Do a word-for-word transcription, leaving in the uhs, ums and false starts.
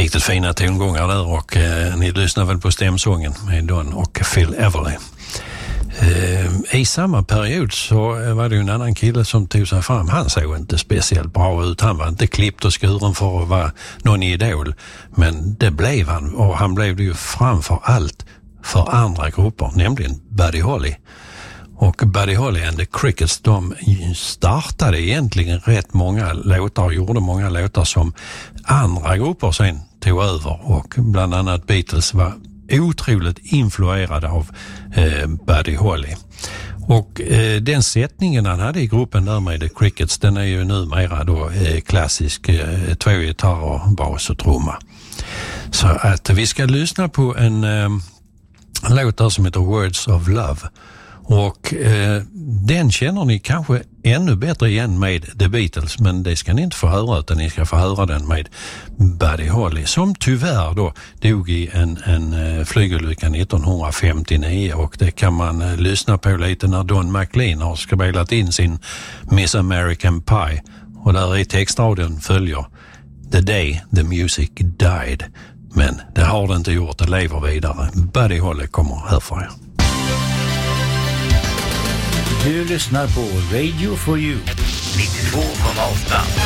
Riktigt fina tongångar där och eh, ni lyssnar väl på stämsången med Don och Phil Everly. Eh, I samma period så var det ju en annan kille som tog sig fram. Han såg inte speciellt bra ut. Han var inte klippt och skuren för att vara någon idol. Men det blev han, och han blev det ju framför allt för andra grupper, nämligen Buddy Holly. Och Buddy Holly and the Crickets, de startade egentligen rätt många låtar och gjorde många låtar som andra grupper sen tog över, och bland annat Beatles var otroligt influerade av eh, Buddy Holly. Och eh, den sättningen han hade i gruppen där med The Crickets, den är ju numera då eh, klassisk, eh, två gitarrer, bas och trumma. Så att vi ska lyssna på en eh, låt där som heter Words of Love. Och eh, den känner ni kanske ännu bättre igen med The Beatles, men det ska ni inte få höra, utan ni ska få höra den med Buddy Holly, som tyvärr då dog i en, en flygolycka nittonhundrafemtionio, och det kan man eh, lyssna på lite när Don McLean har spelat in sin Miss American Pie, och där i textraden följer The Day the Music Died, men det har det inte gjort, det lever vidare. Buddy Holly kommer här för er. Du lyssnar på Radio for You nittiotvå komma åtta.